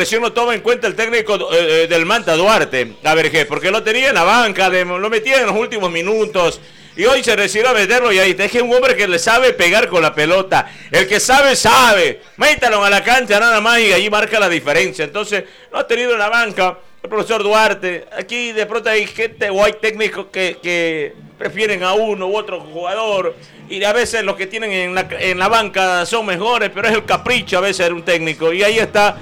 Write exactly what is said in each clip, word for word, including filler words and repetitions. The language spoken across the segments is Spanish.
recién lo toma en cuenta el técnico eh, del Manta, Duarte, a Vergés, porque lo tenía en la banca, de, lo metía en los últimos minutos. Y hoy se decidió a meterlo y ahí es que es un hombre que le sabe pegar con la pelota. El que sabe, sabe. Métalo a la cancha nada más y allí marca la diferencia. Entonces, no ha tenido en la banca el profesor Duarte. Aquí de pronto hay gente o hay técnicos que, que prefieren a uno u otro jugador. Y a veces los que tienen en la, en la banca son mejores, pero es el capricho a veces de un técnico. Y ahí está,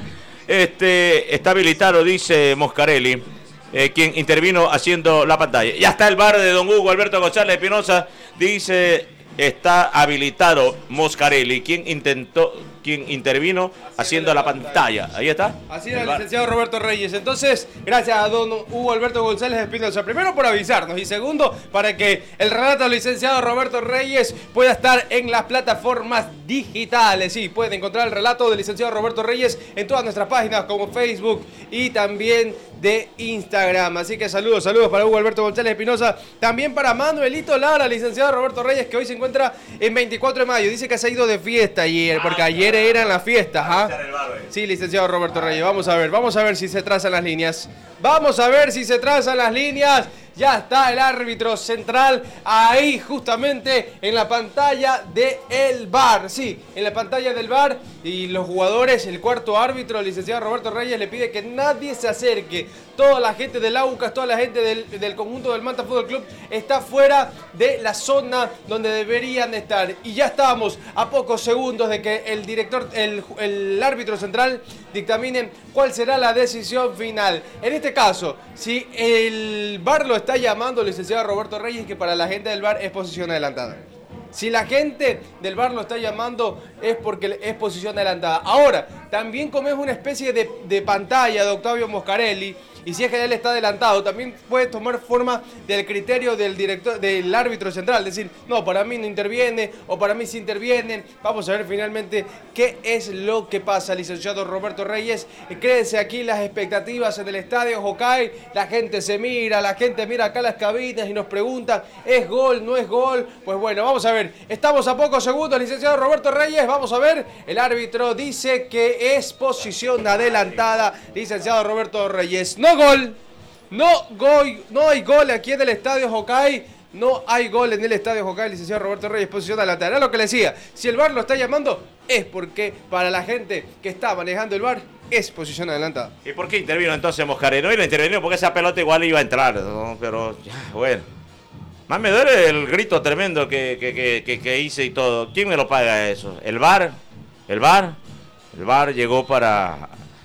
este, está habilitado, dice Moscarelli. Eh, quien intervino haciendo la pantalla. Ya está el V A R de don Hugo Alberto González Espinosa. Dice, está habilitado Moscarelli, quien intentó, quien intervino haciendo la pantalla. Ahí está. Así era el licenciado Roberto Reyes. Entonces, gracias a don Hugo Alberto González Espinosa. Primero por avisarnos y segundo para que el relato del licenciado Roberto Reyes pueda estar en las plataformas digitales. Sí, pueden encontrar el relato del licenciado Roberto Reyes en todas nuestras páginas como Facebook y también de Instagram. Así que saludos, saludos para Hugo Alberto González Espinosa. También para Manuelito Lara, licenciado Roberto Reyes, que hoy se encuentra en veinticuatro de mayo. Dice que se ha ido de fiesta ayer, porque ayer eran las fiestas. ¿Ah? Sí, licenciado Roberto Reyes. Vamos a ver, vamos a ver si se trazan las líneas. Vamos a ver si se trazan las líneas. Ya está el árbitro central ahí justamente en la pantalla del V A R. Sí, en la pantalla del V A R. Y los jugadores, el cuarto árbitro, el licenciado Roberto Reyes, le pide que nadie se acerque. Toda la gente del Aucas, toda la gente del, del conjunto del Manta Fútbol Club está fuera de la zona donde deberían estar. Y ya estamos a pocos segundos de que el director, el, el árbitro central dictamine cuál será la decisión final. En este caso, si el V A R lo está llamando el licenciado Roberto Reyes, que para la gente del V A R es posición adelantada. Si la gente del V A R lo está llamando es porque es posición adelantada. Ahora, también como es una especie de, de pantalla de Octavio Moscarelli, y si es que él está adelantado, también puede tomar forma del criterio del director, del árbitro central, decir, no, para mí no interviene, o para mí sí intervienen. Vamos a ver finalmente qué es lo que pasa, licenciado Roberto Reyes. Créense aquí las expectativas en el estadio Jocay, la gente se mira, la gente mira acá las cabinas y nos pregunta, ¿es gol, no es gol? Pues bueno, vamos a ver, estamos a pocos segundos, licenciado Roberto Reyes, vamos a ver, el árbitro dice que es posición adelantada, licenciado Roberto Reyes. No gol, no gol, no hay gol aquí en el estadio Jocay, no hay gol en el estadio Jocay, licenciado Roberto Reyes, posición adelantada. Era lo que le decía, si el V A R lo está llamando es porque para la gente que está manejando el V A R es posición adelantada. ¿Y por qué intervino entonces Moscarelli? No, y le intervino porque esa pelota igual iba a entrar, ¿no? Pero ya, bueno. Más me duele el grito tremendo que, que, que, que, que hice y todo. ¿Quién me lo paga eso? ¿El V A R? ¿El V A R? El V A R llegó para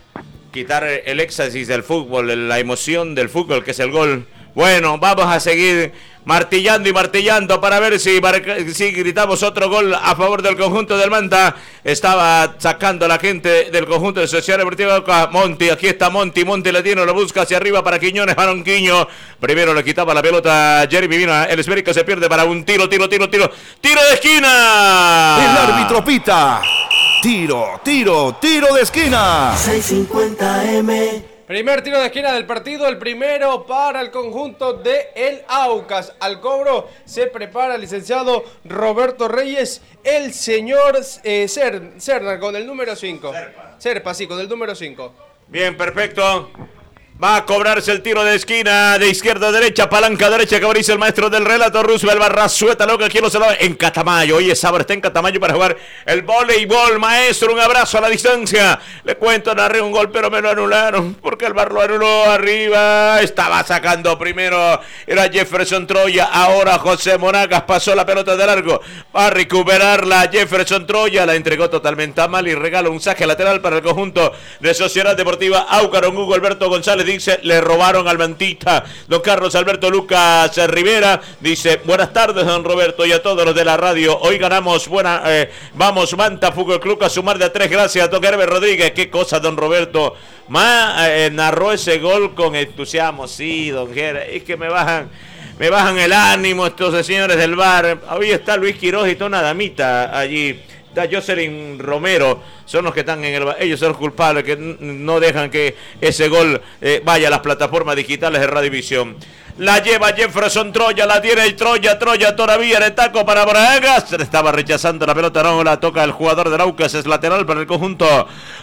quitar el éxtasis del fútbol, la emoción del fútbol, que es el gol. Bueno, vamos a seguir martillando y martillando para ver si, si gritamos otro gol a favor del conjunto del Manta. Estaba sacando la gente del conjunto de Sociedad Deportiva Monti. Aquí está Monti, Monti le tiene, lo busca hacia arriba para Quiñones, Baronquiño. Primero le quitaba la pelota Jeremy Vina, el esférico se pierde para un tiro, tiro, tiro, tiro. ¡Tiro de esquina! El árbitro pita. Tiro, tiro, tiro de esquina. seiscientos cincuenta eme. Primer tiro de esquina del partido, el primero para el conjunto de el Aucas. Al cobro se prepara el licenciado Roberto Reyes, el señor eh, Cerna con el número cinco. Serpa. Serpa, sí, con el número cinco. Bien, perfecto. Va a cobrarse el tiro de esquina de izquierda a derecha, palanca derecha, que dice el maestro del relato, Roosevelt Barrazueta, loca, aquí no se lo ve, en Catamayo. Oye, Saber está en Catamayo para jugar el voleibol, maestro, un abrazo a la distancia. Le cuento, narré un gol, pero me lo anularon, porque el Bar lo anuló arriba. Estaba sacando primero, era Jefferson Troya, ahora José Monagas pasó la pelota de largo. Va a recuperarla Jefferson Troya, la entregó totalmente a mal y regala un saque lateral para el conjunto de Sociedad Deportiva Aucaron. Hugo Alberto González dice, le robaron al Mantita. Don Carlos Alberto Lucas Rivera dice, buenas tardes, don Roberto, y a todos los de la radio. Hoy ganamos, buena, eh, vamos, Manta Fútbol Club a sumar de a tres, gracias, don Herber Rodríguez. Qué cosa, don Roberto. Ma, eh, narró ese gol con entusiasmo, sí, don Ger, es que me bajan, me bajan el ánimo estos señores del V A R. Hoy está Luis Quiroz y toda una damita allí. Está Jocelyn Romero, son los que están en el... Ellos son los culpables que no dejan que ese gol eh, vaya a las plataformas digitales de Radiovisión. La lleva Jefferson Troya, la tiene el Troya, Troya todavía en el taco para Bragas. Estaba rechazando la pelota, no la toca el jugador de Aucas, es lateral para el conjunto